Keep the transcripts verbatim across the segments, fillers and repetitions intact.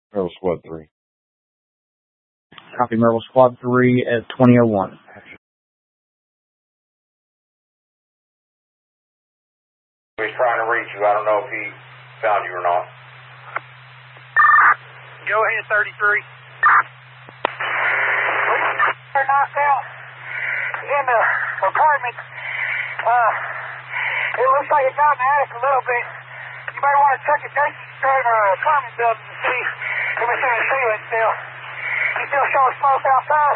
Merrill Squad three. Copy, Merrill Squad three at twenty oh one. He's trying to reach you. I don't know if he found you or not. Go ahead, thirty-three. They're knocked out in the apartment. Uh, it looks like it's out in the attic a little bit. You might want to check the Jason or apartment building to see if it's in the ceiling still. You still showing smoke outside?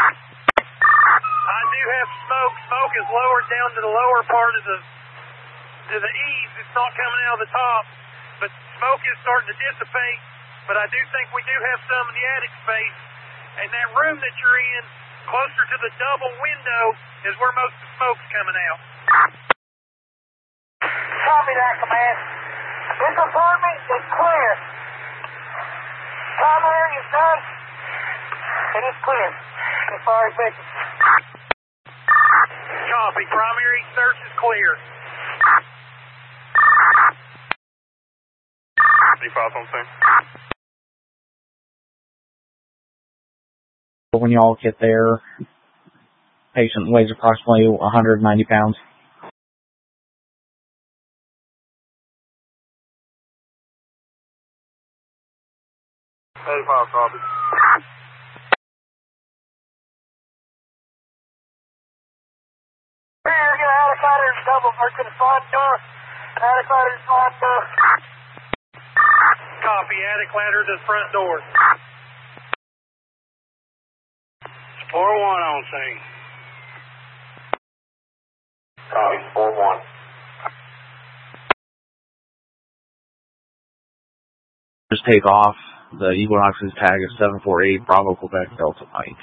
I do have smoke. Smoke is lowered down to the lower part of the to the eaves. It's not coming out of the top, but smoke is starting to dissipate. But I do think we do have some in the attic space, and that room that you're in, closer to the double window, is where most of the smoke's coming out. Copy that, command. This apartment is clear. Primary is done. It is clear as far as business. Copy. Primary search is clear. five on scene. When y'all get there, patient weighs approximately one hundred ninety pounds. eighty-five, copy. Here, get an attic ladder and double or to the front door. Attic ladder to the front door. Copy. Attic ladder to the front door. four one on scene. Copy, four one. Just take off. The Equinox's tag is seven four eight Bravo Quebec Delta Mike.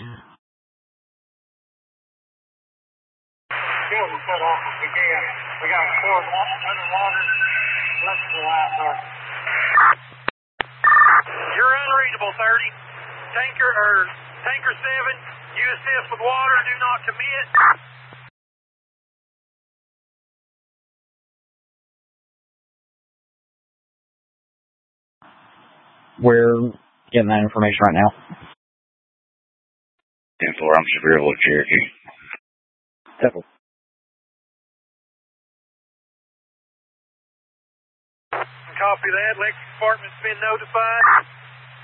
Still, we cut off if we can. We got four underwater electrical lines there. You're unreadable, thirty. Tanker or Tanker seven, you assist with water, do not commit. We're getting that information right now. ten four, I'm Severe with Cherokee. Temple. Copy that. Electric department's been notified.